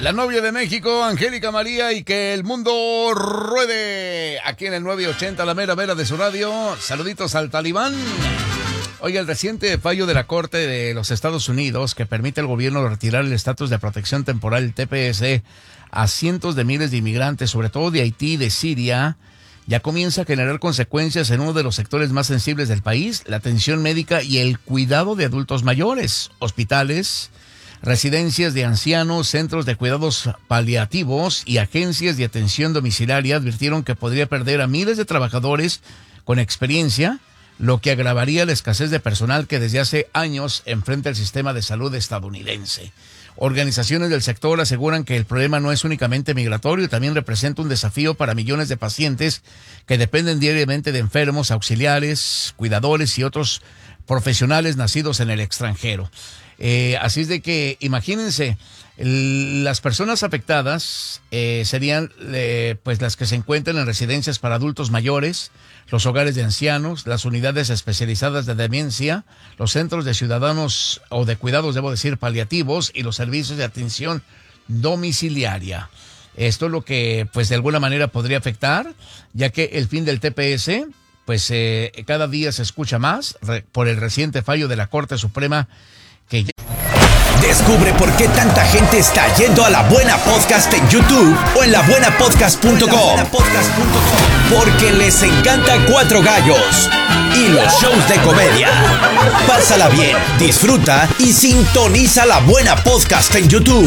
La novia de México, Angélica María, y que el mundo ruede aquí en el 980, la mera de su radio. Saluditos al Talibán. Oiga, el reciente fallo de la Corte de los Estados Unidos que permite al gobierno retirar el estatus de protección temporal, el TPS, a cientos de miles de inmigrantes, sobre todo de Haití y de Siria, ya comienza a generar consecuencias en uno de los sectores más sensibles del país, la atención médica y el cuidado de adultos mayores, hospitales, residencias de ancianos, centros de cuidados paliativos y agencias de atención domiciliaria advirtieron que podría perder a miles de trabajadores con experiencia, lo que agravaría la escasez de personal que desde hace años enfrenta el sistema de salud estadounidense. Organizaciones del sector aseguran que el problema no es únicamente migratorio, también representa un desafío para millones de pacientes que dependen diariamente de enfermos, auxiliares, cuidadores y otros profesionales nacidos en el extranjero. Así es de que, imagínense, las personas afectadas serían pues las que se encuentran en residencias para adultos mayores, los hogares de ancianos, las unidades especializadas de demencia, los centros de ciudadanos o de cuidados, debo decir, paliativos y los servicios de atención domiciliaria. Esto es lo que, pues, de alguna manera podría afectar, ya que el fin del TPS, pues, cada día se escucha más por el reciente fallo de la Corte Suprema que... Descubre por qué tanta gente está yendo a La Buena Podcast en YouTube o en labuenapodcast.com. Porque les encanta Cuatro Gallos y los shows de comedia. Pásala bien, disfruta y sintoniza La Buena Podcast en YouTube.